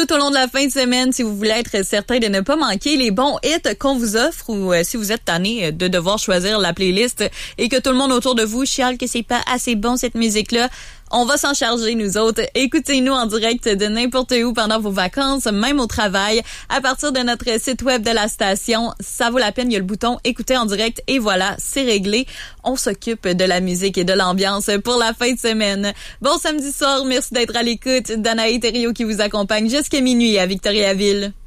tout au long de la fin de semaine si vous voulez être certain de ne pas manquer les bons hits qu'on vous offre ou si vous êtes tanné de devoir choisir la playlist et que tout le monde autour de vous chiale que c'est pas assez bon cette musique-là. On va s'en charger, nous autres. Écoutez-nous en direct de n'importe où pendant vos vacances, même au travail, à partir de notre site web de la station. Ça vaut la peine, il y a le bouton « Écouter en direct » et voilà, c'est réglé. On s'occupe de la musique et de l'ambiance pour la fin de semaine. Bon samedi soir, merci d'être à l'écoute. Danaï Thériault qui vous accompagne jusqu'à minuit à Victoriaville.